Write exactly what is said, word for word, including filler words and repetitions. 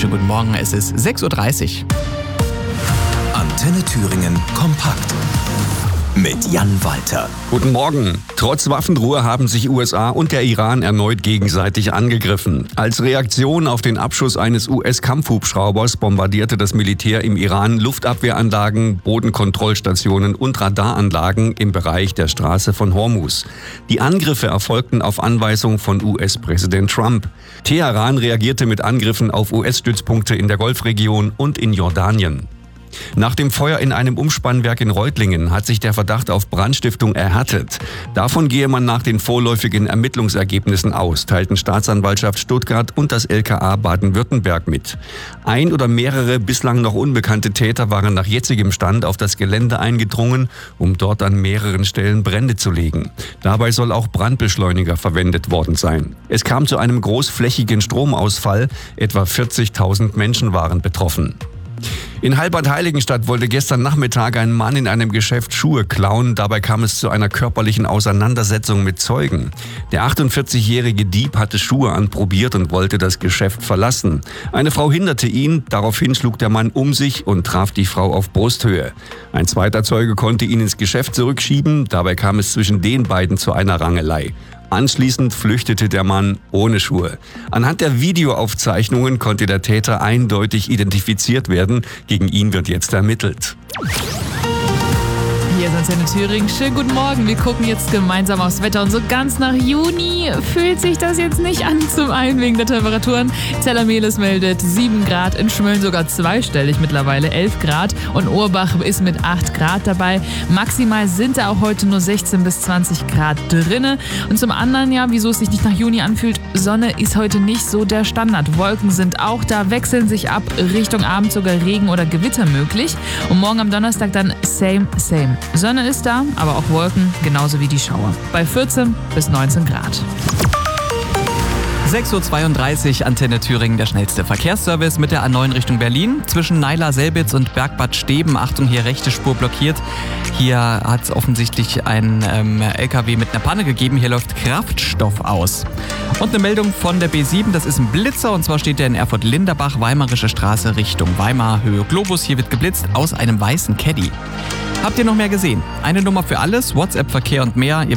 wunderschönen guten Morgen. Es ist sechs Uhr dreißig. Antenne Thüringen kompakt mit Jan Walter. Guten Morgen. Trotz Waffenruhe haben sich U S A und der Iran erneut gegenseitig angegriffen. Als Reaktion auf den Abschuss eines U S-Kampfhubschraubers bombardierte das Militär im Iran Luftabwehranlagen, Bodenkontrollstationen und Radaranlagen im Bereich der Straße von Hormuz. Die Angriffe erfolgten auf Anweisung von U S-Präsident Trump. Teheran reagierte mit Angriffen auf U S-Stützpunkte in der Golfregion und in Jordanien. Nach dem Feuer in einem Umspannwerk in Reutlingen hat sich der Verdacht auf Brandstiftung erhärtet. Davon gehe man nach den vorläufigen Ermittlungsergebnissen aus, teilten Staatsanwaltschaft Stuttgart und das L K A Baden-Württemberg mit. Ein oder mehrere bislang noch unbekannte Täter waren nach jetzigem Stand auf das Gelände eingedrungen, um dort an mehreren Stellen Brände zu legen. Dabei soll auch Brandbeschleuniger verwendet worden sein. Es kam zu einem großflächigen Stromausfall, etwa vierzigtausend Menschen waren betroffen. In Halbert-Heiligenstadt wollte gestern Nachmittag ein Mann in einem Geschäft Schuhe klauen. Dabei kam es zu einer körperlichen Auseinandersetzung mit Zeugen. Der achtundvierzigjährige Dieb hatte Schuhe anprobiert und wollte das Geschäft verlassen. Eine Frau hinderte ihn. Daraufhin schlug der Mann um sich und traf die Frau auf Brusthöhe. Ein zweiter Zeuge konnte ihn ins Geschäft zurückschieben. Dabei kam es zwischen den beiden zu einer Rangelei. Anschließend flüchtete der Mann ohne Schuhe. Anhand der Videoaufzeichnungen konnte der Täter eindeutig identifiziert werden. Gegen ihn wird jetzt ermittelt. Hier ist Antenne Thüringen. Schönen guten Morgen. Wir gucken jetzt gemeinsam aufs Wetter und so ganz nach Juni fühlt sich das jetzt nicht an. Zum einen wegen der Temperaturen. Zellermeles meldet sieben Grad, in Schmölln sogar zweistellig mittlerweile, elf Grad und Urbach ist mit acht Grad dabei. Maximal sind da auch heute nur sechzehn bis zwanzig Grad drinne. Und zum anderen, ja, wieso es sich nicht nach Juni anfühlt, Sonne ist heute nicht so der Standard. Wolken sind auch da, wechseln sich ab, Richtung Abend sogar Regen oder Gewitter möglich. Und morgen am Donnerstag dann same, same. Sonne ist da, aber auch Wolken, genauso wie die Schauer. Bei vierzehn bis neunzehn Grad. sechs Uhr zweiunddreißig, Antenne Thüringen, der schnellste Verkehrsservice mit der A neun Richtung Berlin. Zwischen Naila-Selbitz und Bergbad Steben, Achtung, hier rechte Spur blockiert. Hier hat es offensichtlich einen ähm, L K W mit einer Panne gegeben. Hier läuft Kraftstoff aus. Und eine Meldung von der B sieben, das ist ein Blitzer und zwar steht der in Erfurt-Linderbach, Weimarische Straße Richtung Weimar, Höhe Globus. Hier wird geblitzt aus einem weißen Caddy. Habt ihr noch mehr gesehen? Eine Nummer für alles, WhatsApp, Verkehr und mehr. Ihr